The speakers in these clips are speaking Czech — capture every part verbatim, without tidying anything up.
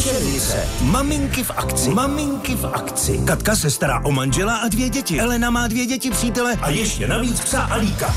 Večernice. Maminky v akci. Maminky v akci. Katka se stará o manžela a dvě děti. Elena má dvě děti, přítele a ještě navíc psa Alíka.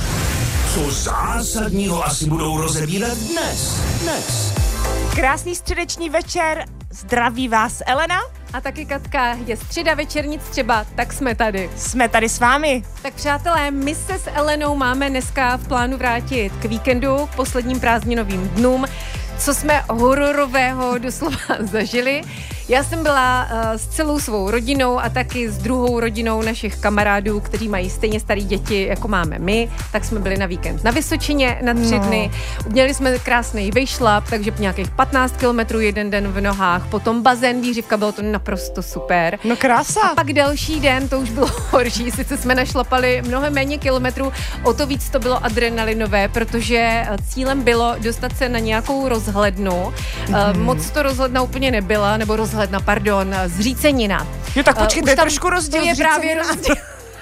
Co zásadního asi budou rozebírat dnes? Dnes. Krásný středeční večer. Zdraví vás Elena. A taky Katka, je středa, večernic třeba, tak jsme tady. Jsme tady s vámi. Tak přátelé, my se s Elenou máme dneska v plánu vrátit k víkendu, k posledním prázdninovým dnům, co jsme hororového doslova zažili. Já jsem byla uh, s celou svou rodinou a taky s druhou rodinou našich kamarádů, kteří mají stejně starý děti, jako máme my, tak jsme byli na víkend na Vysočině na tři no. dny. Měli jsme krásný vejšlap, takže nějakých patnáct kilometrů jeden den v nohách, potom bazén, výřivka, bylo to naprosto super. No krása. A pak další den, to už bylo horší, sice jsme našlapali mnohem méně kilometrů, o to víc to bylo adrenalinové, protože cílem bylo dostat se na nějakou rozhlednu. Mm-hmm. Uh, moc to rozhledna úplně nebyla, nebo rozhledna Ledna, pardon, zřícenina. Jo, tak počkej, uh, to je trošku rozdíl. To je právě rozdíl.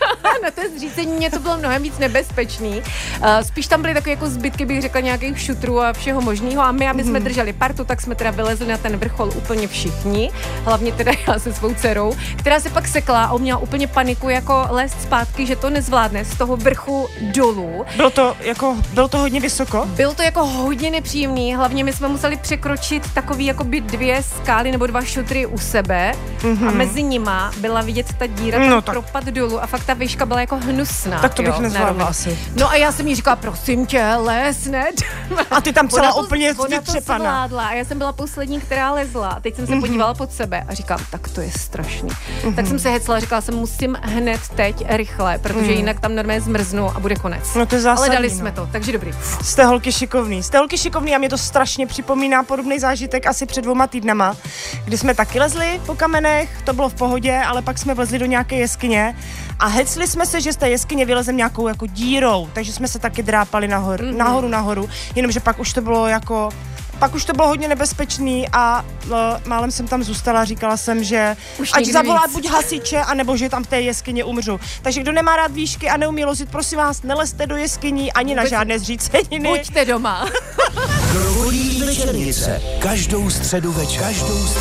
Na té zřícenině to bylo mnohem víc nebezpečný. Uh, spíš tam byly takové jako zbytky, bych řekla, nějakých šutrů a všeho možného. A my, aby jsme mm. drželi partu, tak jsme teda vylezli na ten vrchol úplně všichni. Hlavně teda já se svou dcerou, která se pak sekla a měla úplně paniku jako lézt zpátky, že to nezvládne z toho vrchu dolů. Bylo to jako, bylo to hodně vysoko? Bylo to jako hodně nepříjemný. Hlavně my jsme museli překročit takový jako by dvě skály nebo dva šutry u sebe mm-hmm. a mezi nima byla vidět ta díra, no, ten tak... propad dolů a fakt ta výška byla jako hnusná. Tak to bych nezvládla asi. No a já jsem jí říkala, prosím tě, les, ne? A ty tam celá to, úplně vytřepaná. Zvládla a já jsem byla poslední, která lezla. A teď jsem se mm-hmm. podívala pod sebe a říkám, tak to je strašný. Mm-hmm. Tak jsem se hecla a říkala jsem, musím hned teď rychle, protože mm. jinak tam normálně zmrznu a bude konec. No to je zásadní. Ale dali jsme to, takže dobrý. Jste holky šikovný. Jste holky šikovný a mě to strašně připomíná podobný zážitek asi před dvěma týdnama, kdy jsme taky lezli po kamenech, to bylo v pohodě, ale pak jsme vlezli do nějaké jeskyně a hecli jsme se, že z té jeskyně vylezem nějakou jako dírou, takže jsme se taky drápali nahor, mm-hmm. nahoru, nahoru, jenomže pak už to bylo jako, pak už to bylo hodně nebezpečný a uh, málem jsem tam zůstala, říkala jsem, že už ať zavolá buď hasiče, anebo že tam v té jeskyni umřu. Takže kdo nemá rád výšky a neumí lozit, prosím vás, nelezte do jeskyní ani na žádné zříceniny. Buďte doma. Dovolí Večernice. Každou středu večer. Každou